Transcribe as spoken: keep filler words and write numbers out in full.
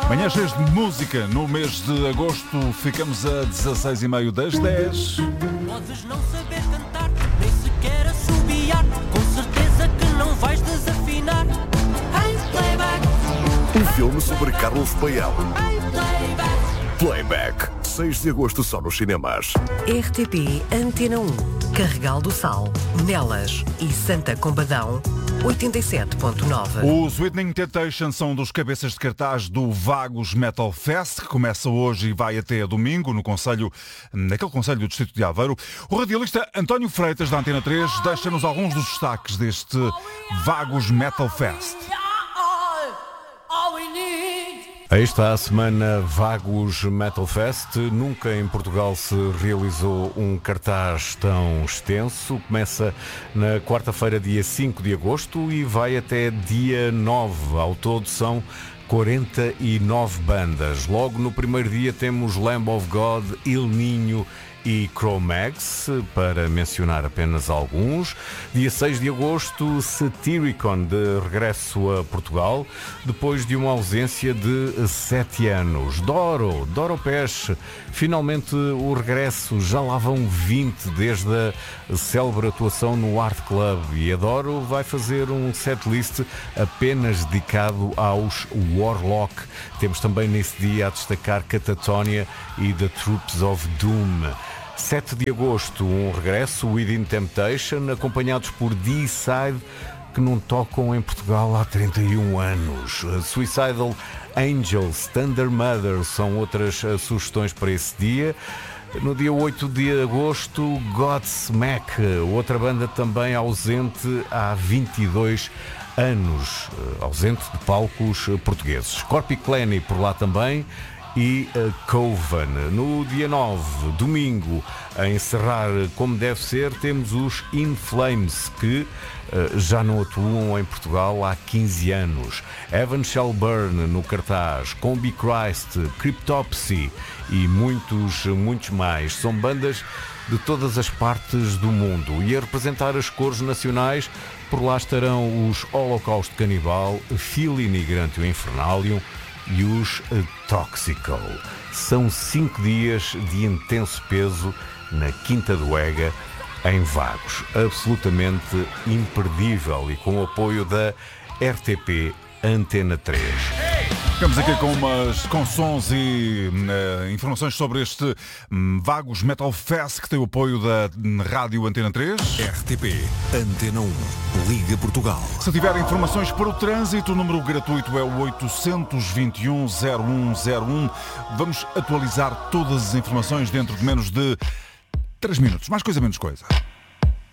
Manhã cheias de música. No mês de agosto ficamos a dezasseis e meio das dez. Podes não saber cantar, nem sequer assobiar. Com certeza que não vais desafinar. Em playback, Um filme sobre Carlos Paião. em playback. Playback. seis de agosto só nos cinemas. R T P Antena um, Carregal do Sal, Nelas e Santa Combadão, oitenta e sete ponto nove. Os Whitney Temptation são dos cabeças de cartaz do Vagos Metal Fest, que começa hoje e vai até domingo, no concelho, naquele concelho do distrito de Aveiro. O radialista António Freitas, da Antena três, deixa-nos alguns dos destaques deste Vagos Metal Fest. Aí está a semana Vagos Metal Fest. Nunca em Portugal se realizou um cartaz tão extenso. Começa na quarta-feira, dia cinco de agosto, e vai até dia nove. Ao todo são quarenta e nove bandas. Logo no primeiro dia temos Lamb of God, Il Ninho e Cro-Mags, para mencionar apenas alguns. Dia seis de agosto, Satyricon, de regresso a Portugal, depois de uma ausência de sete anos. Doro, Doro Peixe, finalmente o regresso, já lá vão vinte desde a célebre atuação no Art Club, e a Doro vai fazer um setlist apenas dedicado aos Warlock. Temos também nesse dia a destacar Catatonia e The Troops of Doom. sete de agosto, um regresso, Within Temptation, acompanhados por D-Side, que não tocam em Portugal há trinta e um anos. Suicidal Angels, Thunder Mother são outras sugestões para esse dia. No dia oito de agosto, Godsmack, outra banda também ausente há vinte e dois anos, ausente de palcos portugueses. Corpiclani por lá também, e uh, Coven. No dia nove, domingo, a encerrar como deve ser, temos os In Flames, que uh, já não atuam em Portugal há quinze anos. Heaven Shall Burn no cartaz, Combi Christ, Cryptopsy e muitos, muitos mais. São bandas de todas as partes do mundo, e a representar as cores nacionais, por lá estarão os Holocausto Canibal, Fili Nigrante e Infernalium e os Toxical. São cinco dias de intenso peso na Quinta do Ega, em Vagos. Absolutamente imperdível, e com o apoio da R T P Antena três. Ficamos aqui com umas com sons e uh, informações sobre este um, Vagos Metal Fest, que tem o apoio da Rádio Antena três. R T P Antena um, Liga Portugal. Se tiver informações para o trânsito, o número gratuito é o oito dois um, zero um zero um. Vamos atualizar todas as informações dentro de menos de três minutos. Mais coisa, menos coisa.